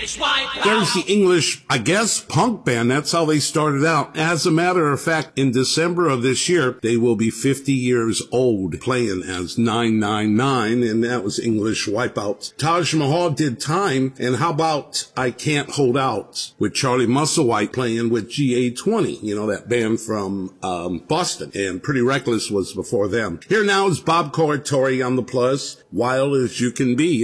English Wipeout. There's the English, I guess, punk band. That's how they started out. As a matter of fact, in December of this year, they will be 50 years old, playing as 999, and that was English Wipeout. Taj Mahal did Time, and how about I Can't Hold Out with Charlie Musselwhite playing with GA20, you know, that band from Boston, and Pretty Reckless was before them. Here now is Bob Corritore on the Plus, Wild as You Can Be.